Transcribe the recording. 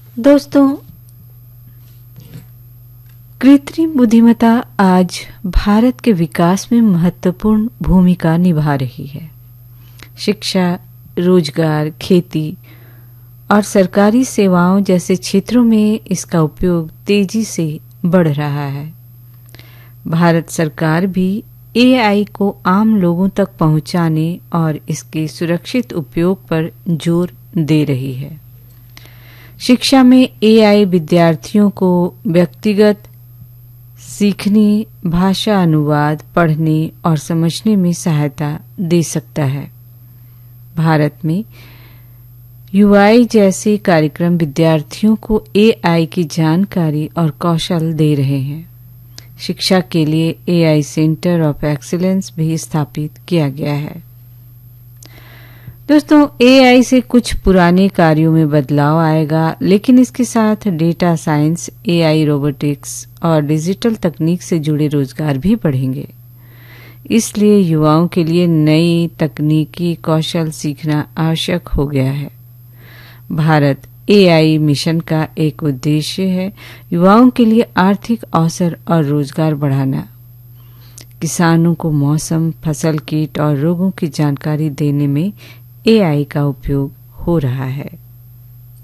दोस्तों, कृत्रिम बुद्धिमत्ता आज भारत के विकास में महत्वपूर्ण भूमिका निभा रही है। शिक्षा, रोजगार, खेती और सरकारी सेवाओं जैसे क्षेत्रों में इसका उपयोग तेजी से बढ़ रहा है। भारत सरकार भी एआई को आम लोगों तक पहुंचाने और इसके सुरक्षित उपयोग पर जोर दे रही है। शिक्षा में एआई विद्यार्थियों को व्यक्तिगत सीखने, भाषा अनुवाद, पढ़ने और समझने में सहायता दे सकता है। भारत में यूआई जैसे कार्यक्रम विद्यार्थियों को एआई की जानकारी और कौशल दे रहे हैं। शिक्षा के लिए एआई सेंटर ऑफ एक्सीलेंस भी स्थापित किया गया है। दोस्तों, एआई से कुछ पुराने कार्यों में बदलाव आएगा, लेकिन इसके साथ डेटा साइंस, एआई, रोबोटिक्स और डिजिटल तकनीक से जुड़े रोजगार भी बढ़ेंगे। इसलिए युवाओं के लिए नई तकनीकी कौशल सीखना आवश्यक हो गया है। भारत एआई मिशन का एक उद्देश्य है युवाओं के लिए आर्थिक अवसर और रोजगार बढ़ाना। किसानों को मौसम, फसल, कीट और रोगों की जानकारी देने में एआई का उपयोग हो रहा है।